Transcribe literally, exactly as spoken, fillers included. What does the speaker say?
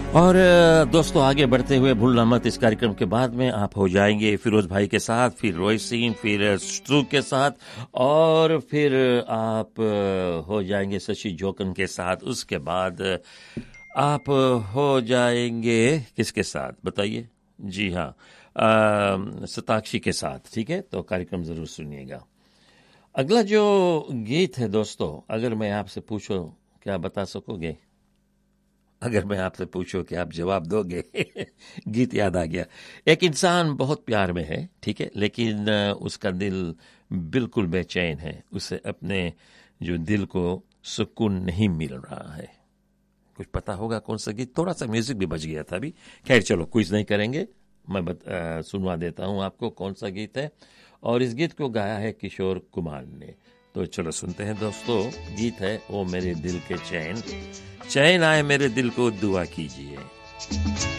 और अ, दोस्तों आगे बढ़ते हुए भूलना मत इस कार्यक्रम के बाद में आप हो जाएंगे फिरोज भाई के साथ, फिर रोहित सिंह, फिर अ, स्ट्रू के साथ, और फिर आप अ, हो जाएंगे शशि जोकन के साथ। उसके बाद अ, आप अ, हो जाएंगे किसके साथ बताइए? जी हाँ, अ, सताक्षी के साथ। ठीक है, तो कार्यक्रम जरूर सुनिएगा। अगला जो गीत है दोस्तों, अगर मैं आपसे पूछूं, क्या बता सकोगे? अगर मैं आपसे पूछूं कि आप जवाब दोगे? गीत याद आ गया। एक इंसान बहुत प्यार में है, ठीक है, लेकिन अ, उसका दिल बिल्कुल बेचैन है। उसे अपने जो दिल को सुकून नहीं मिल रहा है। कुछ पता होगा कौन सा गीत? थोड़ा सा म्यूजिक भी बच गया था अभी। खैर चलो, क्विज नहीं करेंगे, मैं बत, अ, सुनवा देता हूं आपको कौन सा गीत है। और इस गीत को गाया है किशोर कुमार ने। तो चलो सुनते हैं दोस्तों। गीत है ओ मेरे दिल के चैन, चैन आए मेरे दिल को दुआ कीजिए।